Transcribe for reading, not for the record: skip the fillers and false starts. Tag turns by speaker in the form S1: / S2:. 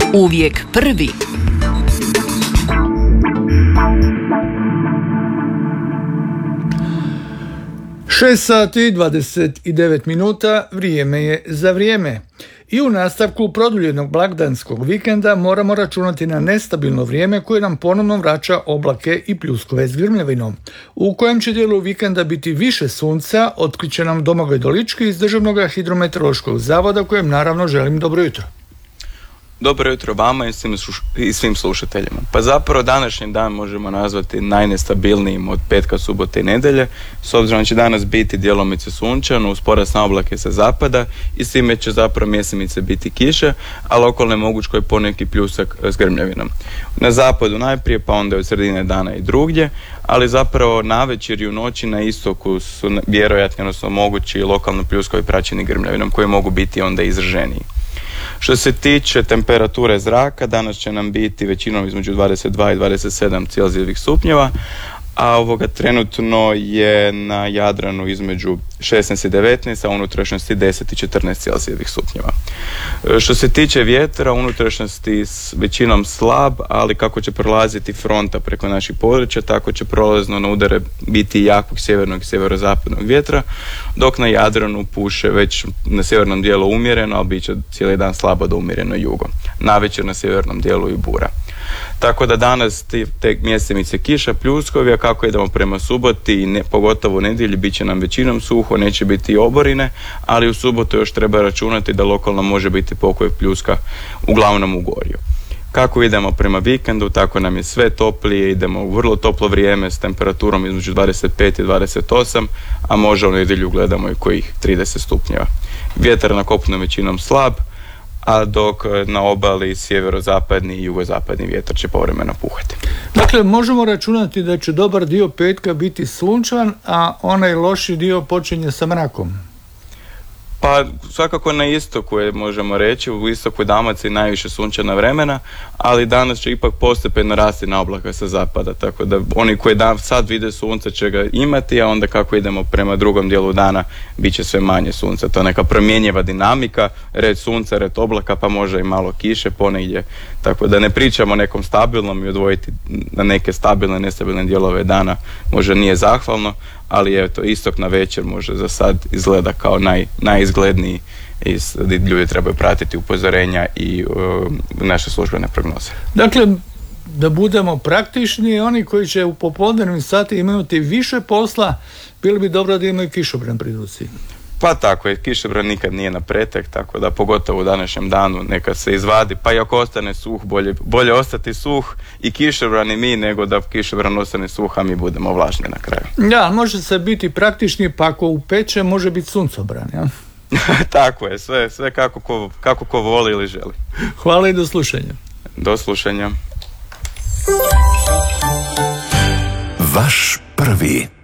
S1: Uvijek prvi.
S2: Šest sati 29 minuta, vrijeme je za vrijeme. I u nastavku produljenog blagdanskog vikenda moramo računati na nestabilno vrijeme koje nam ponovno vraća oblake i pljuskove s grmljavinom. U kojem će dijelu vikenda biti više sunca, otkriće nam Domagoj Dolički iz Državnog hidrometeorološkog zavoda, kojem naravno želim dobro jutro.
S3: Dobro jutro vama i svim slušateljima. Pa zapravo današnji dan možemo nazvati najnestabilnijim od petka, subote i nedjelje, s obzirom da će danas biti djelomice sunčano, uz porast na oblake sa zapada i svime će zapravo mjesemice biti kiše, a lokalno je moguć koji poneki pljusak s grmljavinom. Na zapadu najprije, pa onda od sredine dana i drugdje, ali zapravo navečer i u noći na istoku su vjerojatni, odnosno mogući lokalno pljuskovi praćeni grmljavinom koji mogu biti onda izraženiji. Što se tiče temperature zraka, danas će nam biti većinom između 22 i 27 celzijevih stupnjeva, a trenutno je na Jadranu između 16 i 19, a unutrašnjosti 10 i 14 celzijevih stupnjeva. Što se tiče vjetra, unutrašnjosti s većinom slab, ali kako će prolaziti fronta preko naših područja, tako će prolazno na udare biti jakog sjevernog i sjeverozapadnog vjetra, dok na Jadranu puše već na sjevernom dijelu umjereno, ali bit će cijeli dan slabo do umjereno jugo. Navečer na sjevernom dijelu i bura. Tako da danas te mjesemice kiša, pljuskovi, a kako idemo prema suboti i pogotovo u nedjelji bit će nam većinom suho, neće biti oborine, ali u subotu još treba računati da lokalno može biti pokoj pljuska uglavnom u gorju. Kako idemo prema vikendu, tako nam je sve toplije, idemo u vrlo toplo vrijeme s temperaturom između 25 i 28, a možda u nedjelju gledamo i kojih 30 stupnjeva. Vjetar na kopnu je većinom slab, a dok na obali sjeverozapadni i jugozapadni vjetar će povremeno puhati.
S2: Dakle, možemo računati da će dobar dio petka biti sunčan, a onaj loši dio počinje sa mrakom.
S3: Pa svakako na istoku je, možemo reći, u istoku Dalmacije najviše sunčana vremena, ali danas će ipak postepeno rasti na oblaka sa zapada, tako da oni koji sad vide sunce će ga imati, a onda kako idemo prema drugom dijelu dana bit će sve manje sunca. To je neka promjenjiva dinamika, red sunca, red oblaka, pa može i malo kiše ponegdje, tako da ne pričamo o nekom stabilnom i odvojiti na neke stabilne, nestabilne dijelove dana možda nije zahvalno, ali eto, istok na večer može za sad izgleda kao najizgledniji i ljudi trebaju pratiti upozorenja i naše službene prognoze.
S2: Dakle, da budemo praktični, oni koji će u popodnevnim satima imati više posla, bilo bi dobro da imaju kišobran pri ruci.
S3: Pa tako je, kišobran nikad nije na pretek, tako da pogotovo u današnjem danu neka se izvadi, pa i ako ostane suh, bolje ostati suh i kišobran i mi, nego da kišobran ostane suh, a mi budemo vlažni na kraju.
S2: Ja, može se biti praktični, pa ako upeče može biti suncobran, ja?
S3: Tako je, sve kako ko voli ili želi.
S2: Hvala i do slušanja.
S3: Do slušanja.
S4: Vaš prvi.